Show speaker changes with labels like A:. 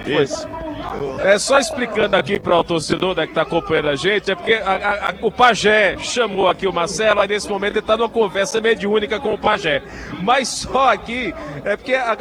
A: Isso. É só explicando aqui para o torcedor, né, que está acompanhando a gente, é porque o Pajé chamou aqui o Marcelo, aí nesse momento ele está numa conversa mediúnica com o Pajé. Mas só aqui, é porque